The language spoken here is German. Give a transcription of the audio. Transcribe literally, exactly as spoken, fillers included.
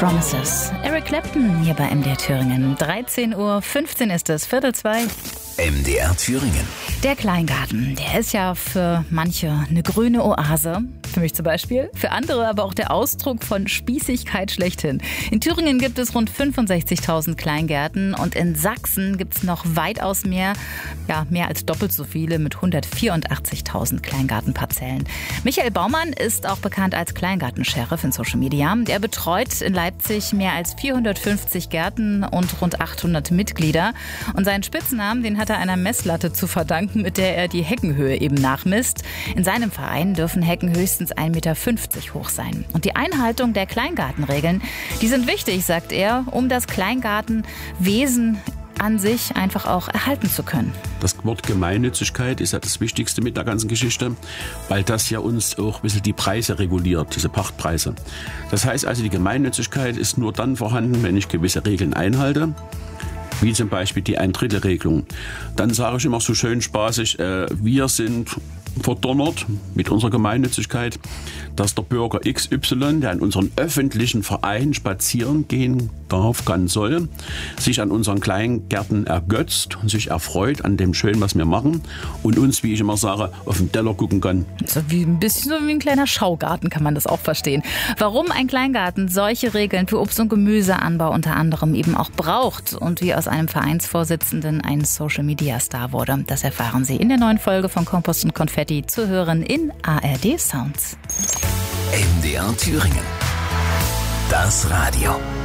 Promises. Eric Clapton hier bei M D R Thüringen. dreizehn Uhr fünfzehn ist es, Viertel zwei. M D R Thüringen. Der Kleingarten, der ist ja für manche eine grüne Oase. Für mich zum Beispiel. Für andere aber auch der Ausdruck von Spießigkeit schlechthin. In Thüringen gibt es rund fünfundsechzigtausend Kleingärten und in Sachsen gibt es noch weitaus mehr, ja, mehr als doppelt so viele mit hundertvierundachtzigtausend Kleingartenparzellen. Michael Baumann ist auch bekannt als Kleingarten-Sheriff in Social Media. Der betreut in Leipzig mehr als vierhundertfünfzig Gärten und rund achthundert Mitglieder. Und seinen Spitznamen, den hat er einer Messlatte zu verdanken, mit der er die Heckenhöhe eben nachmisst. In seinem Verein dürfen Hecken höchstens ein Meter fünfzig hoch sein. Und die Einhaltung der Kleingartenregeln, die sind wichtig, sagt er, um das Kleingartenwesen an sich einfach auch erhalten zu können. Das Wort Gemeinnützigkeit ist ja das Wichtigste mit der ganzen Geschichte, weil das ja uns auch ein bisschen die Preise reguliert, diese Pachtpreise. Das heißt also, die Gemeinnützigkeit ist nur dann vorhanden, wenn ich gewisse Regeln einhalte, wie zum Beispiel die Ein-Drittel-Regelung. Dann sage ich immer so schön spaßig, äh, wir sind verdonnert mit unserer Gemeinnützigkeit, dass der Bürger X Y, der in unseren öffentlichen Verein spazieren gehen darf, kann, soll, sich an unseren Kleingärten ergötzt und sich erfreut an dem Schönen, was wir machen und uns, wie ich immer sage, auf den Teller gucken kann. So wie ein bisschen so wie ein kleiner Schaugarten kann man das auch verstehen. Warum ein Kleingarten solche Regeln für Obst- und Gemüseanbau unter anderem eben auch braucht und wie aus einem Vereinsvorsitzenden ein Social-Media-Star wurde, das erfahren Sie in der neuen Folge von Kompost und Konfetti zu hören in A R D Sounds. M D R Thüringen. Das Radio.